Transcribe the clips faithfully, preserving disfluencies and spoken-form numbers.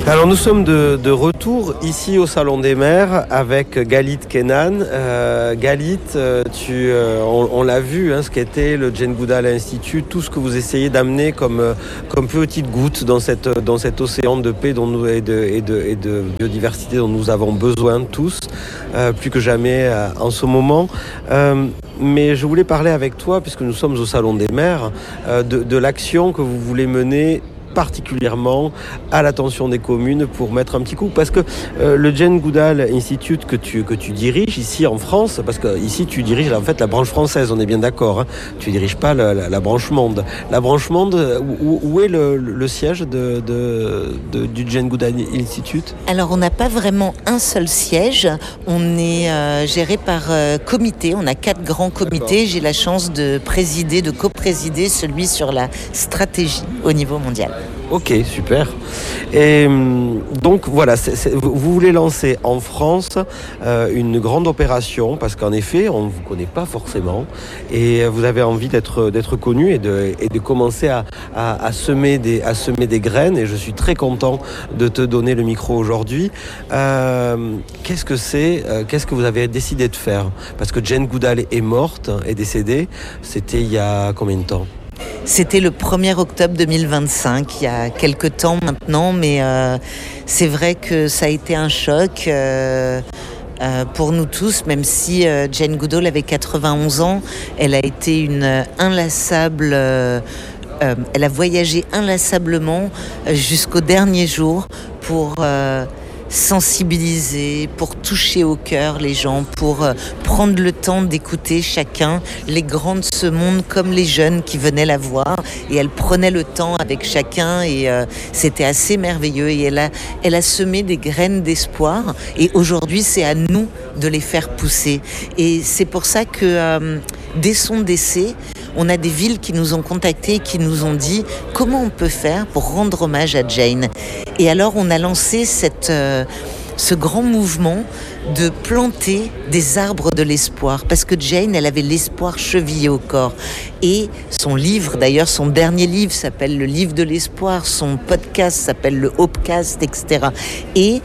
Alors nous sommes de, de retour ici au Salon des Mères avec Galit Kenan. Euh, Galit, euh, tu, euh, on, on l'a vu, hein, ce qu'était le Jane Goodall Institute, tout ce que vous essayez d'amener comme, comme petite goutte dans, cette, dans cet océan de paix dont nous, et, de, et, de, et de biodiversité dont nous avons besoin tous, euh, plus que jamais euh, en ce moment. Euh, mais je voulais parler avec toi, puisque nous sommes au Salon des Mères, euh, de, de l'action que vous voulez mener particulièrement à l'attention des communes pour mettre un petit coup, parce que euh, le Jane Goodall Institute que tu, que tu diriges ici en France, parce que ici tu diriges en fait la branche française, on est bien d'accord, hein, tu ne diriges pas la, la, la branche monde. La branche monde, où, où est le, le siège de, de, de, du Jane Goodall Institute ? Alors on n'a pas vraiment un seul siège, on est euh, géré par euh, comité, on a quatre grands comités. D'accord. J'ai la chance de présider, de coprésider celui sur la stratégie au niveau mondial. Ok, super. Et donc voilà, c'est, c'est, vous voulez lancer en France euh, une grande opération, parce qu'en effet, on ne vous connaît pas forcément, et vous avez envie d'être, d'être connu et de, et de commencer à, à, à, semer des, à semer des graines, et je suis très content de te donner le micro aujourd'hui. Euh, qu'est-ce que c'est, euh, qu'est-ce que vous avez décidé de faire ? Parce que Jane Goodall est morte, est décédée, c'était il y a combien de temps ? C'était le premier octobre deux mille vingt-cinq, il y a quelques temps maintenant, mais euh, c'est vrai que ça a été un choc euh, euh, pour nous tous, même si euh, Jane Goodall avait quatre-vingt-onze ans, elle a été une inlassable... Euh, euh, elle a voyagé inlassablement jusqu'au dernier jour pour... Euh, sensibiliser, pour toucher au cœur les gens, pour euh, prendre le temps d'écouter chacun, les grands de ce monde comme les jeunes qui venaient la voir, et elle prenait le temps avec chacun, et euh, c'était assez merveilleux, et elle a, elle a semé des graines d'espoir, et aujourd'hui c'est à nous de les faire pousser. Et c'est pour ça que euh, dès son décès, on a des villes qui nous ont contactés, qui nous ont dit comment on peut faire pour rendre hommage à Jane. Et alors on a lancé cette, euh, ce grand mouvement de planter des arbres de l'espoir, parce que Jane, elle avait l'espoir chevillé au corps. Et son livre, d'ailleurs son dernier livre s'appelle Le Livre de l'Espoir, son podcast s'appelle le Hopecast, et cetera. Et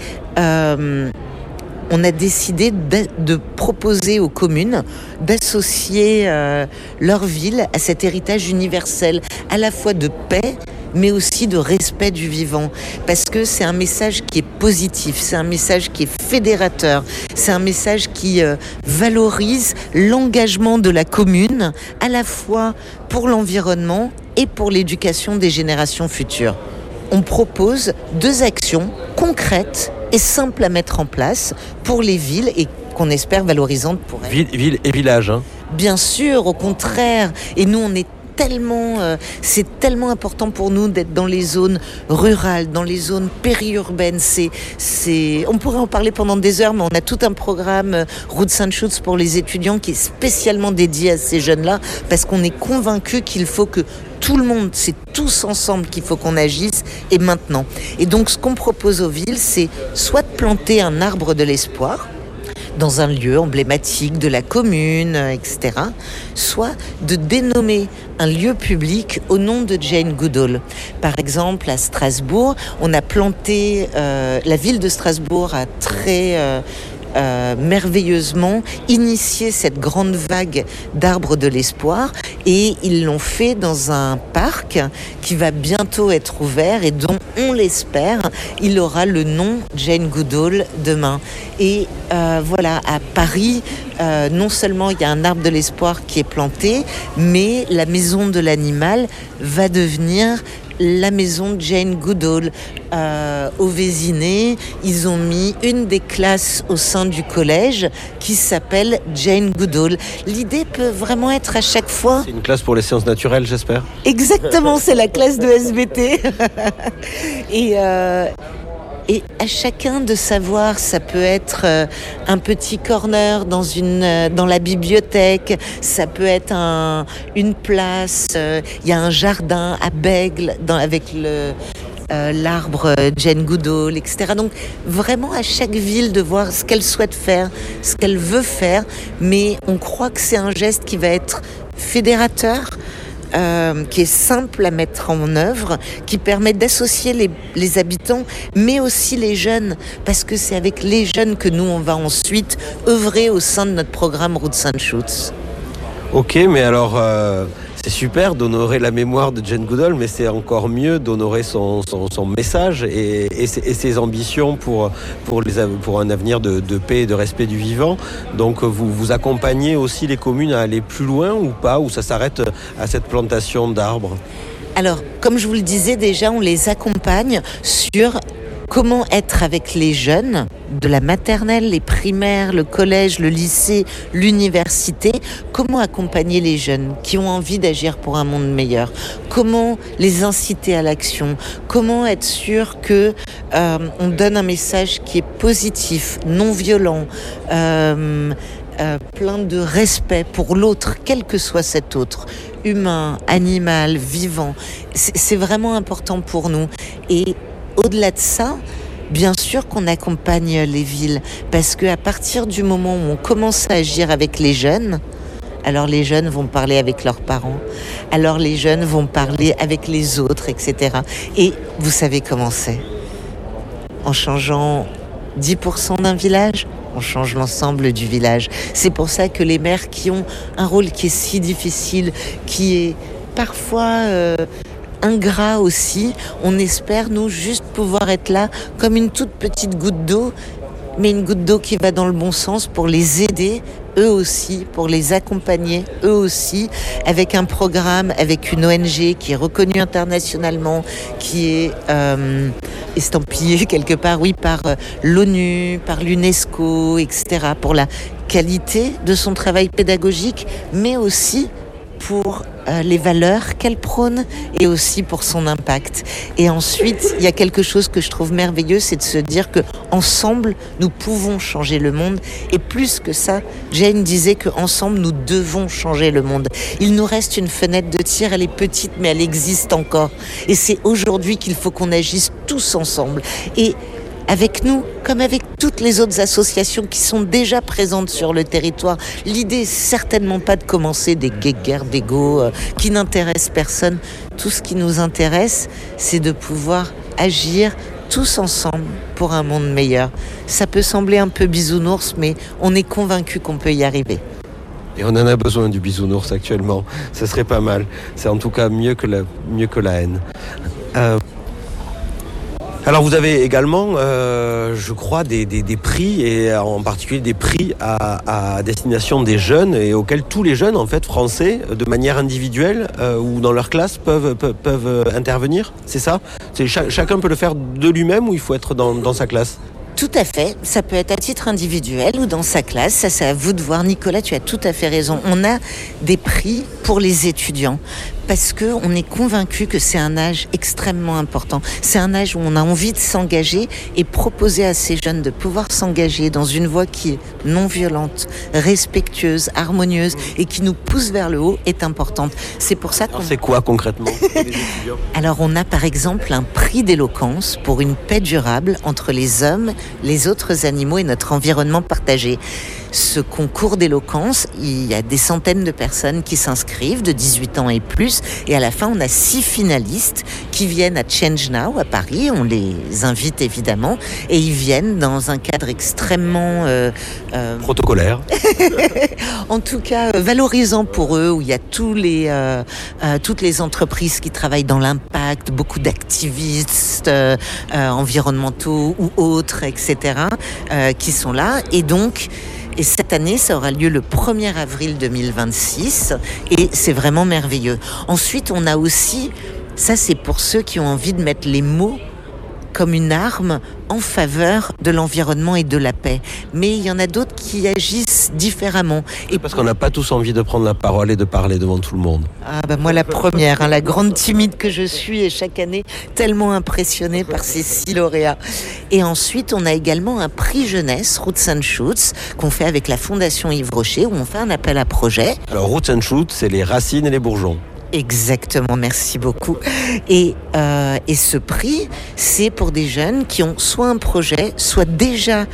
euh, on a décidé de, de proposer aux communes d'associer euh, leur ville à cet héritage universel, à la fois de paix, mais aussi de respect du vivant, parce que c'est un message qui est positif, c'est un message qui est fédérateur, c'est un message qui euh, valorise l'engagement de la commune, à la fois pour l'environnement et pour l'éducation des générations futures. On propose deux actions concrètes et simple à mettre en place pour les villes, et qu'on espère valorisantes pour elles. Ville, ville et village, hein. Bien sûr, au contraire. Et nous, on est tellement, euh, c'est tellement important pour nous d'être dans les zones rurales, dans les zones périurbaines. C'est, c'est, on pourrait en parler pendant des heures, mais on a tout un programme euh, Route Saint-Schutz pour les étudiants qui est spécialement dédié à ces jeunes-là, parce qu'on est convaincus qu'il faut que tout le monde, c'est tous ensemble qu'il faut qu'on agisse, et maintenant. Et donc ce qu'on propose aux villes, c'est soit de planter un arbre de l'espoir dans un lieu emblématique de la commune, et cetera, soit de dénommer un lieu public au nom de Jane Goodall. Par exemple, à Strasbourg, on a planté, euh, la ville de Strasbourg a très... Euh, Euh, merveilleusement initié cette grande vague d'arbres de l'espoir, et ils l'ont fait dans un parc qui va bientôt être ouvert et dont, on l'espère, il aura le nom Jane Goodall demain. Et euh, voilà, à Paris, euh, non seulement il y a un arbre de l'espoir qui est planté, mais la maison de l'animal va devenir la maison de Jane Goodall. Euh, au Vésiné, ils ont mis une des classes au sein du collège qui s'appelle Jane Goodall. L'idée peut vraiment être à chaque fois... C'est une classe pour les sciences naturelles, j'espère. Exactement, c'est la classe de S V T. Et... Euh, Et à chacun de savoir, ça peut être euh, un petit corner dans une euh, dans la bibliothèque, ça peut être un, une place, il euh, y a un jardin à Bègle dans, avec le euh, l'arbre Jane Goodall, et cetera. Donc vraiment à chaque ville de voir ce qu'elle souhaite faire, ce qu'elle veut faire, mais on croit que c'est un geste qui va être fédérateur, euh, qui est simple à mettre en œuvre, qui permet d'associer les, les habitants, mais aussi les jeunes, parce que c'est avec les jeunes que nous, on va ensuite œuvrer au sein de notre programme Roots and Shoots. Ok, mais alors... Euh... C'est super d'honorer la mémoire de Jane Goodall, mais c'est encore mieux d'honorer son, son, son message et, et, ses, et ses ambitions pour, pour, les, pour un avenir de, de paix et de respect du vivant. Donc vous, vous accompagnez aussi les communes à aller plus loin ou pas, ou ça s'arrête à cette plantation d'arbres ? Alors, comme je vous le disais déjà, on les accompagne sur comment être avec les jeunes, de la maternelle, les primaires, le collège, le lycée, l'université. Comment accompagner les jeunes qui ont envie d'agir pour un monde meilleur ? Comment les inciter à l'action ? Comment être sûr que euh, on donne un message qui est positif, non violent, euh, euh, plein de respect pour l'autre, quel que soit cet autre, humain, animal, vivant. C'est, c'est vraiment important pour nous. Et au-delà de ça, bien sûr qu'on accompagne les villes, parce qu'à partir du moment où on commence à agir avec les jeunes, alors les jeunes vont parler avec leurs parents, alors les jeunes vont parler avec les autres, et cetera. Et vous savez comment c'est ? En changeant dix pour cent d'un village, on change l'ensemble du village. C'est pour ça que les maires qui ont un rôle qui est si difficile, qui est parfois... Euh, ingrat aussi, on espère nous juste pouvoir être là comme une toute petite goutte d'eau, mais une goutte d'eau qui va dans le bon sens pour les aider eux aussi, pour les accompagner eux aussi, avec un programme, avec une O N G qui est reconnue internationalement, qui est euh, estampillée quelque part, oui, par euh, l'ONU, par l'UNESCO, et cetera, pour la qualité de son travail pédagogique, mais aussi pour euh, les valeurs qu'elle prône et aussi pour son impact. Et ensuite, il y a quelque chose que je trouve merveilleux, c'est de se dire que ensemble, nous pouvons changer le monde. Et plus que ça, Jane disait qu'ensemble, nous devons changer le monde. Il nous reste une fenêtre de tir, elle est petite, mais elle existe encore. Et c'est aujourd'hui qu'il faut qu'on agisse tous ensemble. Et avec nous, comme avec toutes les autres associations qui sont déjà présentes sur le territoire. L'idée, c'est certainement pas de commencer des guerres d'ego euh, qui n'intéressent personne. Tout ce qui nous intéresse, c'est de pouvoir agir tous ensemble pour un monde meilleur. Ça peut sembler un peu bisounours, mais on est convaincus qu'on peut y arriver. Et on en a besoin du bisounours actuellement. Ce serait pas mal. C'est en tout cas mieux que la, mieux que la haine. Euh... Alors vous avez également, euh, je crois, des, des, des prix, et en particulier des prix à, à destination des jeunes, et auxquels tous les jeunes en fait français, de manière individuelle euh, ou dans leur classe, peuvent, peuvent, peuvent intervenir. C'est ça ? C'est, ch- chacun peut le faire de lui-même ou il faut être dans, dans sa classe ? Tout à fait, ça peut être à titre individuel ou dans sa classe, ça c'est à vous de voir. Nicolas, tu as tout à fait raison. On a des prix pour les étudiants parce qu'on est convaincu que c'est un âge extrêmement important. C'est un âge où on a envie de s'engager, et proposer à ces jeunes de pouvoir s'engager dans une voie qui est non violente, respectueuse, harmonieuse et qui nous pousse vers le haut est importante. C'est pour ça qu'on... Alors c'est quoi concrètement pour les étudiants ? Alors on a par exemple un prix d'éloquence pour une paix durable entre les hommes, les autres animaux et notre environnement partagé. Ce concours d'éloquence, il y a des centaines de personnes qui s'inscrivent, de dix-huit ans et plus, et à la fin on a six finalistes qui viennent à Change Now à Paris. On les invite évidemment, et ils viennent dans un cadre extrêmement euh, euh, protocolaire, en tout cas euh, valorisant pour eux, où il y a tous les euh, euh, toutes les entreprises qui travaillent dans l'impact, beaucoup d'activistes euh, euh, environnementaux ou autres, et cetera, euh, qui sont là, et donc. Et cette année, ça aura lieu le premier avril deux mille vingt-six, et c'est vraiment merveilleux. Ensuite, on a aussi, ça c'est pour ceux qui ont envie de mettre les mots comme une arme en faveur de l'environnement et de la paix. Mais il y en a d'autres qui agissent différemment. Et parce qu'on n'a pas tous envie de prendre la parole et de parler devant tout le monde. Ah bah moi la première, hein, la grande timide que je suis, et chaque année tellement impressionnée par ces six lauréats. Et ensuite, on a également un prix jeunesse, Roots and Shoots, qu'on fait avec la Fondation Yves Rocher, où on fait un appel à projet. Alors Roots and Shoots, c'est les racines et les bourgeons. Exactement, merci beaucoup. Et, euh, et ce prix, c'est pour des jeunes qui ont soit un projet, soit déjà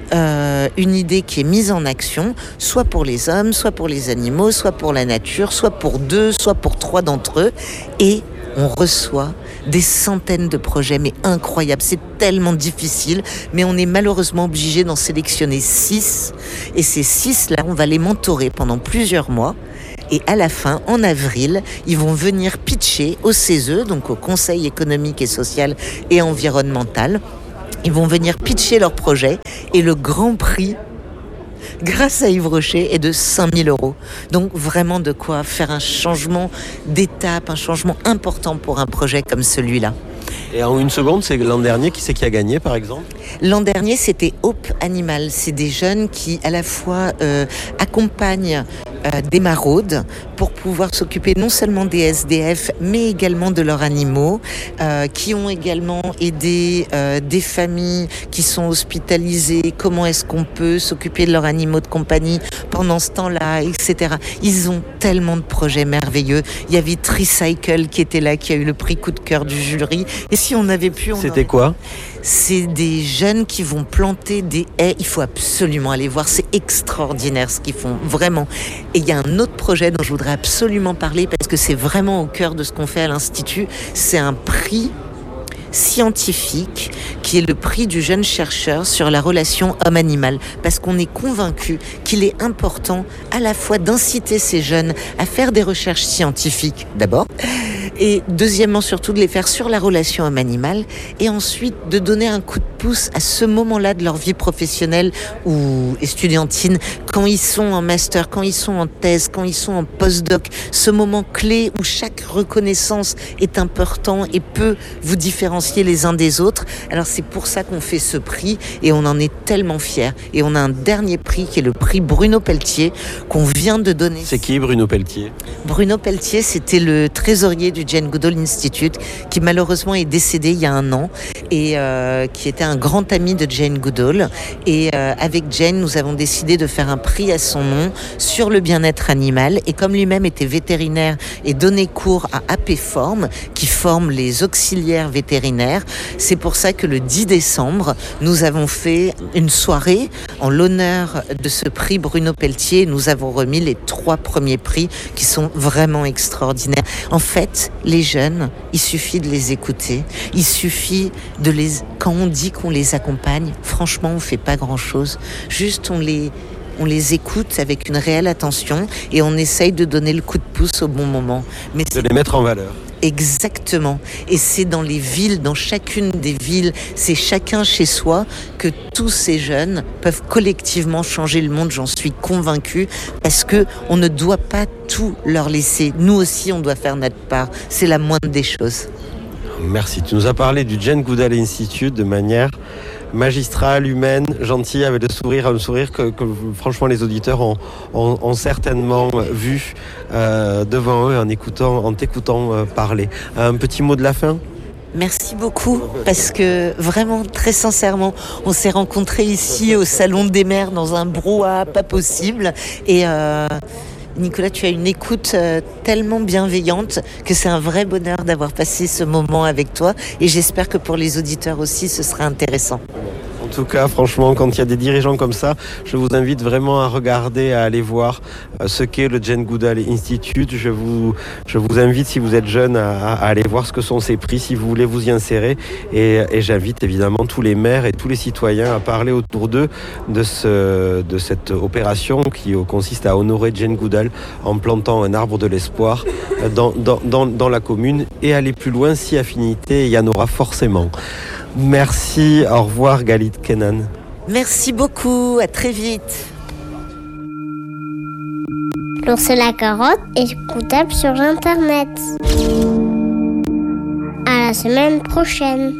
euh, une idée qui est mise en action, soit pour les hommes, soit pour les animaux, soit pour la nature, soit pour deux, soit pour trois d'entre eux, et on reçoit des centaines de projets, mais incroyables. C'est tellement difficile, mais on est malheureusement obligé d'en sélectionner six. Et ces six-là, on va les mentorer pendant plusieurs mois. Et à la fin, en avril, ils vont venir pitcher au C E S E, donc au Conseil économique et social et environnemental. Ils vont venir pitcher leur projet. Et le grand prix, grâce à Yves Rocher, est de cinq mille euros. Donc vraiment de quoi faire un changement d'étape, un changement important pour un projet comme celui-là. Et en une seconde, c'est l'an dernier, qui c'est qui a gagné par exemple ? L'an dernier, c'était Hope Animal. C'est des jeunes qui à la fois euh, accompagnent euh, des maraudes pour pouvoir s'occuper non seulement des S D F, mais également de leurs animaux, euh, qui ont également aidé euh, des familles qui sont hospitalisées. Comment est-ce qu'on peut s'occuper de leurs animaux de compagnie pendant ce temps-là, et cetera. Ils ont tellement de projets merveilleux. Il y avait Tricycle qui était là, qui a eu le prix coup de cœur du jury. Et si on avait pu... On C'était aurait... quoi ? C'est des jeunes qui vont planter des haies. Il faut absolument aller voir. C'est extraordinaire ce qu'ils font, vraiment. Et il y a un autre projet dont je voudrais absolument parler parce que c'est vraiment au cœur de ce qu'on fait à l'Institut. C'est un prix scientifique qui est le prix du jeune chercheur sur la relation homme-animal, parce qu'on est convaincu qu'il est important à la fois d'inciter ces jeunes à faire des recherches scientifiques d'abord, et deuxièmement surtout de les faire sur la relation homme-animal, et ensuite de donner un coup de pouce à ce moment-là de leur vie professionnelle ou estudiantine, quand ils sont en master, quand ils sont en thèse, quand ils sont en postdoc, ce moment clé où chaque reconnaissance est important et peut vous différencier les uns des autres. Alors c'est pour ça qu'on fait ce prix et on en est tellement fiers. Et on a un dernier prix qui est le prix Bruno Pelletier qu'on vient de donner. C'est qui Bruno Pelletier ? Bruno Pelletier, c'était le trésorier du Jane Goodall Institute qui malheureusement est décédé il y a un an et euh, qui était un grand ami de Jane Goodall. Et euh, avec Jane, nous avons décidé de faire un prix à son nom sur le bien-être animal. Et comme lui-même était vétérinaire et donnait cours à A P Form, qui forme les auxiliaires vétérinaires, c'est pour ça que le dix décembre, nous avons fait une soirée en l'honneur de ce prix Bruno Pelletier. Nous avons remis les trois premiers prix qui sont vraiment extraordinaires. En fait, les jeunes, il suffit de les écouter. Il suffit de les... Quand on dit qu'on les accompagne, franchement, on fait pas grand-chose. Juste, on les... On les écoute avec une réelle attention et on essaye de donner le coup de pouce au bon moment. Mais de les mettre en valeur. Exactement. Et c'est dans les villes, dans chacune des villes, c'est chacun chez soi que tous ces jeunes peuvent collectivement changer le monde, j'en suis convaincue, parce que on ne doit pas tout leur laisser. Nous aussi, on doit faire notre part. C'est la moindre des choses. Merci. Tu nous as parlé du Jane Goodall Institute de manière magistrale, humaine, gentille, avec le sourire, un sourire que, que franchement les auditeurs ont, ont, ont certainement vu euh, devant eux en écoutant, en t'écoutant euh, parler. Un petit mot de la fin ? Merci beaucoup, parce que vraiment, très sincèrement, on s'est rencontrés ici au Salon des Mers dans un brouhaha pas possible. Et euh, Nicolas, tu as une écoute euh, tellement bienveillante que c'est un vrai bonheur d'avoir passé ce moment avec toi. Et j'espère que pour les auditeurs aussi, ce sera intéressant. En tout cas, franchement, quand il y a des dirigeants comme ça, je vous invite vraiment à regarder, à aller voir ce qu'est le Jane Goodall Institute. Je vous, je vous invite, si vous êtes jeune, à, à aller voir ce que sont ces prix, si vous voulez vous y insérer. Et, et j'invite évidemment tous les maires et tous les citoyens à parler autour d'eux de, ce, de cette opération qui consiste à honorer Jane Goodall en plantant un arbre de l'espoir dans, dans, dans, dans la commune et aller plus loin si affinité il y en aura forcément. Merci, au revoir Galit Kenan. Merci beaucoup, à très vite. L'ours et la carotte est écoutable sur internet. À la semaine prochaine.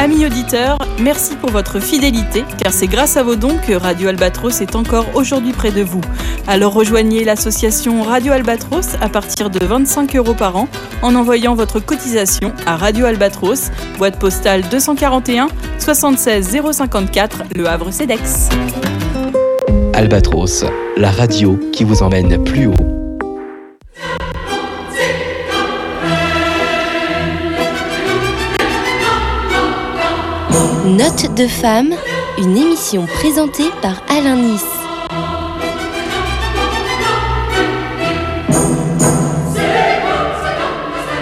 Amis auditeurs, merci pour votre fidélité, car c'est grâce à vos dons que Radio Albatros est encore aujourd'hui près de vous. Alors rejoignez l'association Radio Albatros à partir de vingt-cinq euros par an en envoyant votre cotisation à Radio Albatros, boîte postale deux cent quarante et un soixante-seize zéro cinquante-quatre, Le Havre-Cedex. Albatros, la radio qui vous emmène plus haut. Note de femme, une émission présentée par Alain Nice.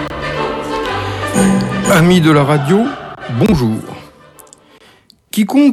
Amis de la radio, bonjour. Quiconque